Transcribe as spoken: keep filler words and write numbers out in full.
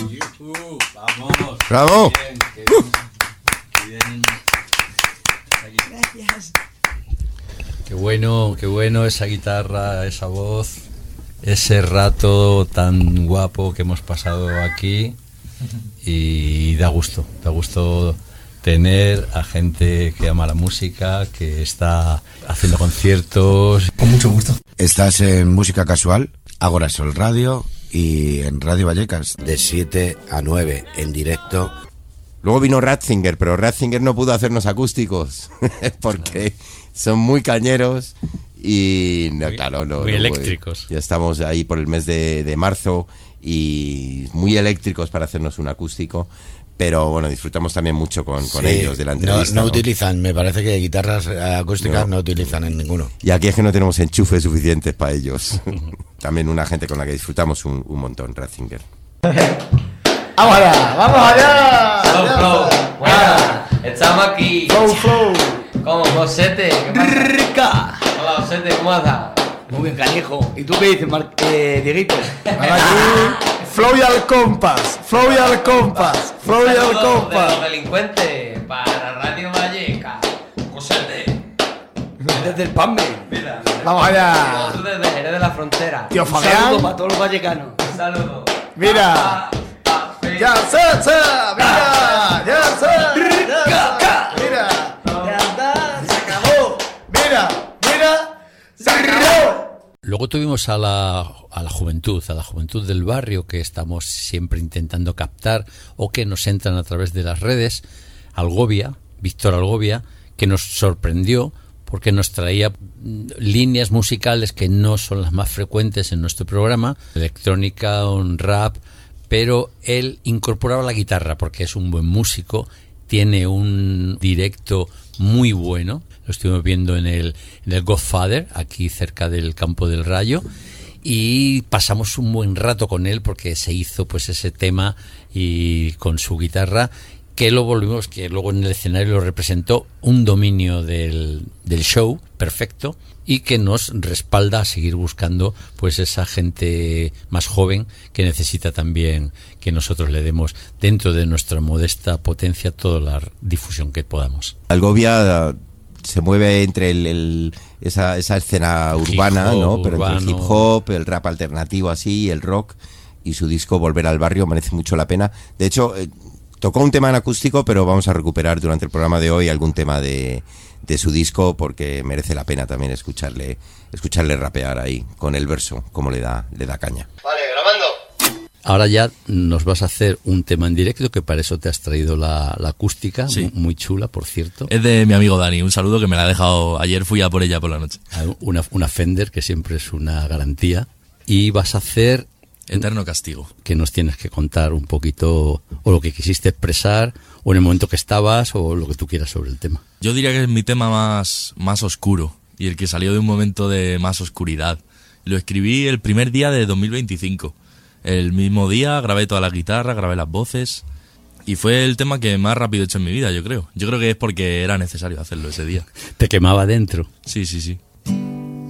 Uh, vamos. ¡Bravo! Qué bien, qué bien. Qué bien. Gracias. Qué bueno, qué bueno esa guitarra, esa voz, ese rato tan guapo que hemos pasado aquí y da gusto, da gusto tener a gente que ama la música, que está haciendo conciertos. Con mucho gusto. Estás en Música Casual, Agora Sol Radio y en Radio Vallecas de siete a nueve en directo. Luego vino Ratzinger, pero Ratzinger no pudo hacernos acústicos porque son muy cañeros y no, muy, claro, no, muy no, eléctricos. Ya estamos ahí por el mes de, de marzo y muy eléctricos para hacernos un acústico. Pero bueno, disfrutamos también mucho con, con sí, ellos de la entrevista. No, no, ¿no? utilizan, me parece que guitarras acústicas no, no utilizan en ninguno. Y aquí es que no tenemos enchufes suficientes para ellos. También una gente con la que disfrutamos un, un montón, Ratzinger. ¡Vamos allá! ¡Vamos allá! Flow, flow. Buena. Estamos aquí. Flow, flow. ¿Cómo, Josete? ¿Qué pasa? ¡Rica! Hola, Josete, ¿cómo andas? Muy bien, canijo. ¿Y tú qué dices, Mar eh, Dieguito? Ahora aquí, flow y al compás, flow y al compás, flow y al compás. De los delincuentes para Radio Vallecas. Josete. Desde el Pambe. Mira. Vamos allá. Tú desde Jerez de la Frontera. Tío Un Fabián. saludo para todos los vallecanos. Un saludo. Mira. Pa, pa, pa, Ya se, se, mira, ya se, ya se, mira, ya está, se acabó, mira, mira, se acabó. Luego tuvimos a la, a la juventud, a la juventud del barrio que estamos siempre intentando captar o que nos entran a través de las redes. Algovia, Víctor Algovia, que nos sorprendió porque nos traía líneas musicales que no son las más frecuentes en nuestro programa, electrónica, un rap, pero él incorporaba la guitarra porque es un buen músico, tiene un directo muy bueno, lo estuvimos viendo en el, en el Godfather, aquí cerca del Campo del Rayo, y pasamos un buen rato con él porque se hizo pues ese tema y con su guitarra, que lo volvimos, que luego en el escenario lo representó un dominio del, del show perfecto y que nos respalda a seguir buscando pues esa gente más joven que necesita también que nosotros le demos dentro de nuestra modesta potencia toda la difusión que podamos. Algovia se mueve entre el, el, esa, esa escena urbana, hip ¿no? Pero entre el hip hop, el rap alternativo así, el rock, y su disco Volver al Barrio merece mucho la pena. De hecho, eh, tocó un tema en acústico, pero vamos a recuperar durante el programa de hoy algún tema de, de su disco porque merece la pena también escucharle escucharle rapear ahí con el verso, como le da le da caña. Vale, grabando. Ahora ya nos vas a hacer un tema en directo, que para eso te has traído la, la acústica, sí. muy chula, por cierto. Es de mi amigo Dani, un saludo que me la ha dejado ayer, fui a por ella por la noche. Una, una Fender, que siempre es una garantía. Y vas a hacer... Eterno Castigo. Que nos tienes que contar un poquito, o lo que quisiste expresar, o en el momento que estabas, o lo que tú quieras sobre el tema. Yo diría que es mi tema más, más oscuro, y el que salió de un momento de más oscuridad. Lo escribí el primer día de dos mil veinticinco. El mismo día grabé toda la guitarra, grabé las voces, y fue el tema que más rápido he hecho en mi vida, yo creo. Yo creo que es porque era necesario hacerlo ese día. ¿Te quemaba dentro? Sí, sí, sí.